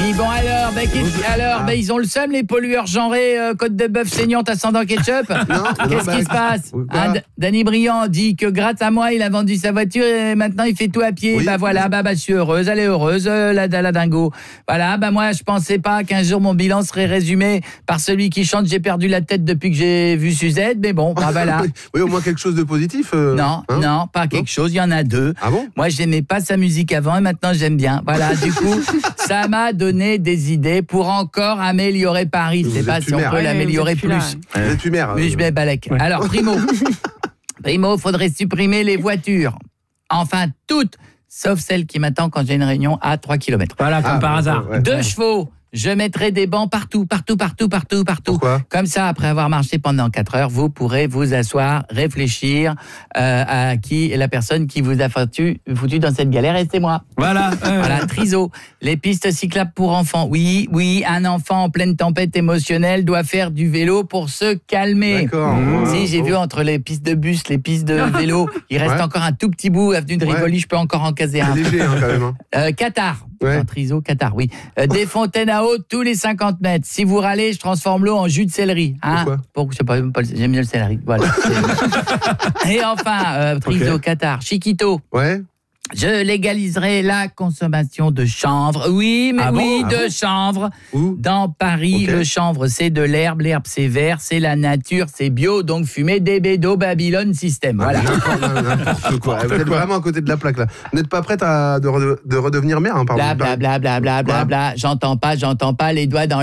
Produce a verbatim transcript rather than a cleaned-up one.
dit, bon alors, bah, qu'est-ce- alors bah, ils ont le seum, les pollueurs genrés, euh, côte de bœuf saignante ascendant ketchup. Qu'est-ce bah, qui se passe oui, hein, bah. D- Danny Briand dit que grâce à moi, il a vendu sa voiture et maintenant il fait tout à pied. Oui. Bah voilà, bah, bah je suis heureuse, elle est heureuse, euh, la, la dingo. Voilà, bah moi je pensais pas qu'un jour mon bilan serait résumé par celui qui chante j'ai perdu la tête depuis que j'ai vu Suzette, mais bon, bah voilà. Oui, au moins quelque chose de positif. euh, Non, hein non, pas quelque chose, il y en a deux. Ah bon? Moi, j'aimais pas sa musique avant et maintenant j'aime bien. Voilà, du coup, ça m'a donné des idées pour encore améliorer Paris. Je Vous sais êtes pas si plus on maire. peut Ouais, l'améliorer vous êtes plus plus. là. Vous êtes plus maire. Mais euh, je mets Balek. Alors, Primo, Primo, faudrait supprimer les voitures. Enfin, toutes, sauf celles qui m'attendent quand j'ai une réunion à trois kilomètres. Voilà, comme Ah, par ouais, hasard. ouais. Deux chevaux, je mettrai des bancs partout, partout, partout, partout, partout. Pourquoi? Comme ça, après avoir marché pendant quatre heures, vous pourrez vous asseoir, réfléchir euh, à qui est la personne qui vous a foutu, foutu dans cette galère, et c'est moi. Voilà. euh, Voilà, Triso, les pistes cyclables pour enfants. Oui, oui, un enfant en pleine tempête émotionnelle doit faire du vélo pour se calmer. D'accord. Mmh. Si, j'ai vu entre les pistes de bus, les pistes de vélo, il reste Ouais. encore un tout petit bout, avenue de Ouais. Rivoli, je peux encore en caser un. C'est léger hein, quand même. hein. Euh, Qatar. Ouais. Enfin, Triso, Qatar, oui. Euh, des fontaines à eau tous les cinquante mètres. Si vous râlez, je transforme l'eau en jus de céleri. Hein. Pourquoi? Pour, je sais pas, pas le- j'aime bien le céleri. Voilà. Et enfin, euh, Triso, Ok. Qatar, Chiquito. Ouais. Je légaliserai la consommation de chanvre. Oui, mais Ah bon oui, Ah de bon chanvre. Où? Dans Paris, Ok. le chanvre, c'est de l'herbe. L'herbe, c'est vert, c'est la nature, c'est bio. Donc, fumer des bédos Babylone System. Voilà. N'importe n'importe quoi. Vous êtes vraiment à côté de la plaque là. Vous n'êtes pas prête à de, rede- de redevenir maire, hein, pardon. Bla, bla, bla, bla, bla, bla, bla. J'entends pas, j'entends pas les doigts dans